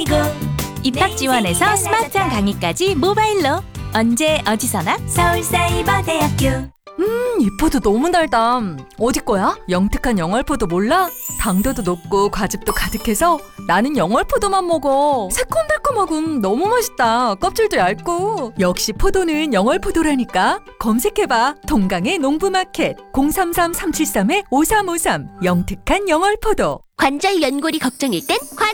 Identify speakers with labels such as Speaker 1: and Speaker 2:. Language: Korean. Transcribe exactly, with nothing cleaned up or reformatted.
Speaker 1: 입학 지원에서 스마트한 강의까지 모바일로 언제 어디서나 서울사이버대학교.
Speaker 2: 음, 이 포도 너무 달다. 어디 거야? 영특한 영월포도 몰라? 당도도 높고 과즙도 가득해서 나는 영월포도만 먹어. 새콤달콤하군. 너무 맛있다. 껍질도 얇고. 역시 포도는 영월포도라니까. 검색해봐. 동강의 농부마켓 공삼삼 삼칠삼 오삼오삼 영특한 영월포도.
Speaker 3: 관절 연골이 걱정일 땐 관